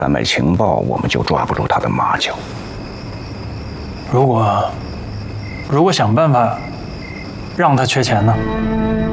但没情报，我们就抓不住他的马脚。 如果想办法让他缺钱呢？